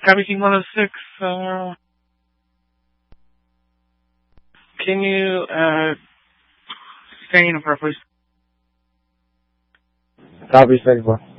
Copy King 106, can you, stay in for please? Copy, 64.